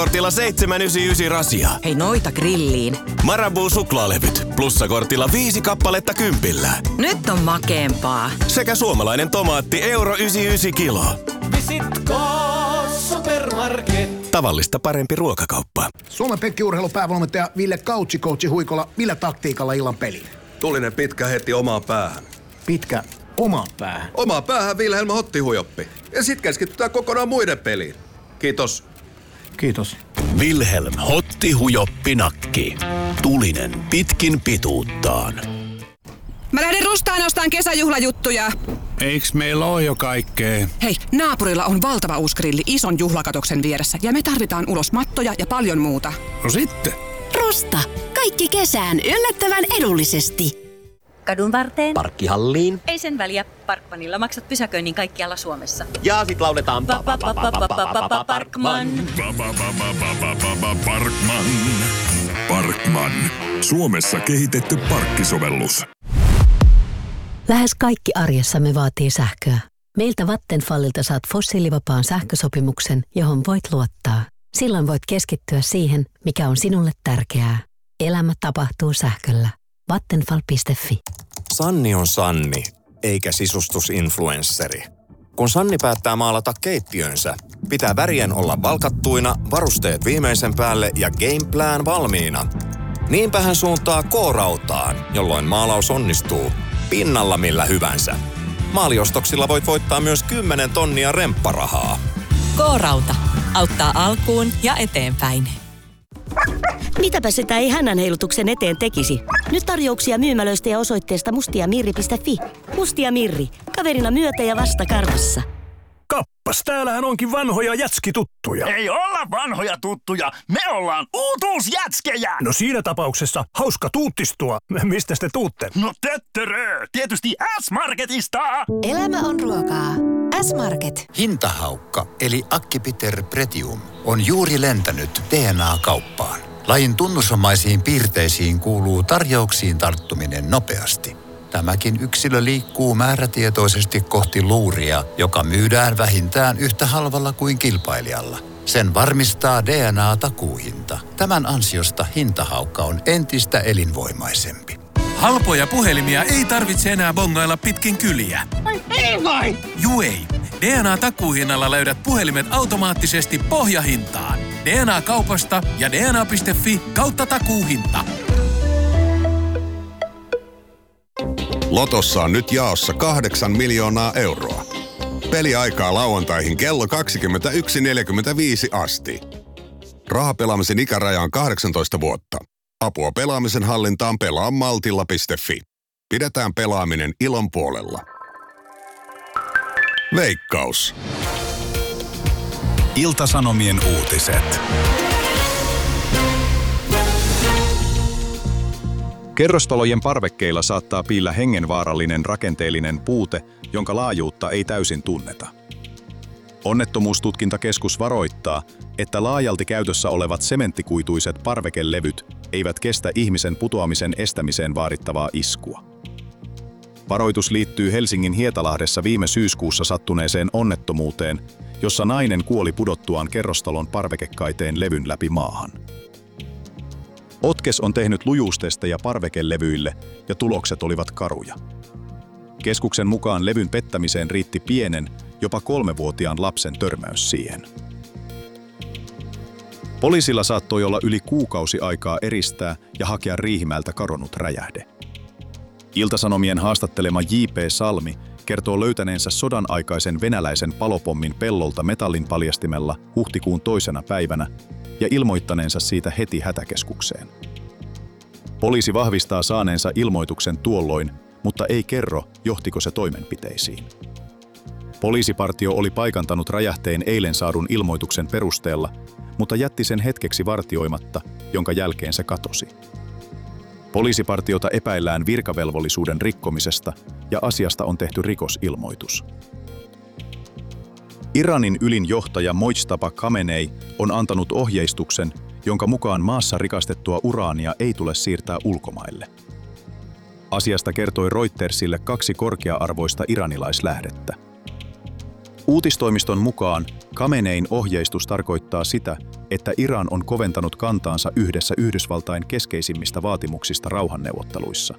Kortilla 799 rasia. Hei, noita grilliin. Marabou suklaalevyt. Plussakortilla 5 kappaletta 10. Nyt on makeempaa. Sekä suomalainen tomaatti €1,99 kilo. Visitko Supermarket? Tavallista parempi ruokakauppa. Suomen Pekki-urheilun päävalmentaja Ville Coachi Huikola, millä taktiikalla illan peliin? Tulinen pitkä heti omaan päähän. Pitkä omaan päähän. Omaan päähän Wilhelm Hottihujoppi. Ja sit keskitytään kokonaan muiden peliin. Kiitos. Kiitos. Wilhelm Hottihujoppi-nakki. Tulinen pitkin pituuttaan. Mä lähden Rustaan ostaan kesäjuhlajuttuja. Eiks meillä oo jo kaikkea? Hei, naapurilla on valtava uusi grilli ison juhlakatoksen vieressä ja me tarvitaan ulos mattoja ja paljon muuta. No sitten. Rusta. Kaikki kesään yllättävän edullisesti. Kadun varteen. Parkkihalliin. Ei sen väliä. Parkmanilla maksat pysäköinnin kaikkialla Suomessa. Ja sit lauletaan Parkman. Parkman. Parkman. Suomessa kehitetty parkkisovellus. Lähes kaikki arjessamme vaatii sähköä. Meiltä Vattenfallilta saat fossiilivapaan sähkösopimuksen, johon voit luottaa. Silloin voit keskittyä siihen, mikä on sinulle tärkeää. Elämä tapahtuu sähköllä. Vattenfall.fi. Sanni on Sanni, eikä sisustusinfluensseri. Kun Sanni päättää maalata keittiönsä, pitää värien olla valkattuina, varusteet viimeisen päälle ja gameplan valmiina. Niinpä hän suuntaa K-rautaan, jolloin maalaus onnistuu pinnalla millä hyvänsä. Maaliostoksilla voit voittaa myös 10 tonnia rempparahaa. K-rauta. Auttaa alkuun ja eteenpäin. Mitäpä sitä ei hännänheilutuksen eteen tekisi? Nyt tarjouksia myymälöistä ja osoitteesta mustiamirri.fi. Mustia Mirri. Kaverina myötä ja vasta karvassa. Kappas, täällähän onkin vanhoja jätskituttuja. Ei olla vanhoja tuttuja, me ollaan uutuusjätskejä! No siinä tapauksessa hauska tuuttistua. Mistä te tuutte? No töttörö, tietysti S-Marketista! Elämä on ruokaa. S-Market. Hintahaukka, eli Acipiter pretium, on juuri lentänyt DNA-kauppaan. Lajin tunnusomaisiin piirteisiin kuuluu tarjouksiin tarttuminen nopeasti. Tämäkin yksilö liikkuu määrätietoisesti kohti luuria, joka myydään vähintään yhtä halvalla kuin kilpailijalla. Sen varmistaa DNA-takuuhinta. Tämän ansiosta hintahaukka on entistä elinvoimaisempi. Halpoja puhelimia ei tarvitse enää bongailla pitkin kyliä. Ei vai! Juu ei. DNA-takuuhinnalla löydät puhelimet automaattisesti pohjahintaan. DNA-kaupasta ja dna.fi/takuuhinta. Lotossa on nyt jaossa 8 miljoonaa euroa. Peliaikaa lauantaihin kello 21.45 asti. Rahapelaamisen ikäraja on 18 vuotta. Apua pelaamisen hallintaan pelaa maltilla.fi. Pidetään pelaaminen ilon puolella. Veikkaus. Ilta-Sanomien uutiset. Kerrostalojen parvekkeilla saattaa piillä hengenvaarallinen rakenteellinen puute, jonka laajuutta ei täysin tunneta. Onnettomuustutkintakeskus varoittaa, että laajalti käytössä olevat sementtikuituiset parvekelevyt eivät kestä ihmisen putoamisen estämiseen vaadittavaa iskua. Varoitus liittyy Helsingin Hietalahdessa viime syyskuussa sattuneeseen onnettomuuteen, jossa nainen kuoli pudottuaan kerrostalon parvekekaiteen levyn läpi maahan. Otkes on tehnyt lujuustestejä parvekelevyille ja tulokset olivat karuja. Keskuksen mukaan levyn pettämiseen riitti pienen, jopa 3-vuotiaan lapsen törmäys siihen. Poliisilla saattoi olla yli kuukausi aikaa eristää ja hakea Riihimäeltä kadonnut räjähde. Ilta-Sanomien haastattelema J.P. Salmi kertoo löytäneensä sodan aikaisen venäläisen palopommin pellolta metallin paljastimella huhtikuun 2. päivänä ja ilmoittaneensa siitä heti hätäkeskukseen. Poliisi vahvistaa saaneensa ilmoituksen tuolloin, mutta ei kerro, johtiko se toimenpiteisiin. Poliisipartio oli paikantanut räjähteen eilen saadun ilmoituksen perusteella, mutta jätti sen hetkeksi vartioimatta, jonka jälkeen se katosi. Poliisipartiota epäillään virkavelvollisuuden rikkomisesta ja asiasta on tehty rikosilmoitus. Iranin ylin johtaja Mojtaba Khamenei on antanut ohjeistuksen, jonka mukaan maassa rikastettua uraania ei tule siirtää ulkomaille. Asiasta kertoi Reutersille 2 korkea-arvoista iranilaislähdettä. Uutistoimiston mukaan Khamenein ohjeistus tarkoittaa sitä, että Iran on koventanut kantaansa yhdessä Yhdysvaltain keskeisimmistä vaatimuksista rauhanneuvotteluissa.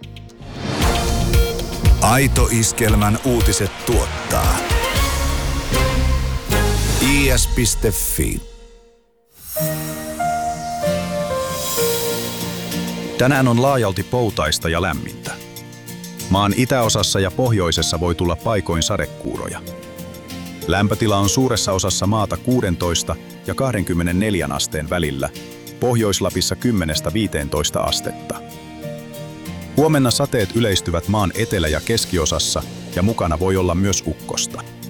Aito Iskelmän uutiset tuottaa is.fi. Tänään on laajalti poutaista ja lämmintä. Maan itäosassa ja pohjoisessa voi tulla paikoin sadekuuroja. Lämpötila on suuressa osassa maata 16 ja 24 asteen välillä, Pohjois-Lapissa 10–15 astetta. Huomenna sateet yleistyvät maan etelä- ja keskiosassa ja mukana voi olla myös ukkosta.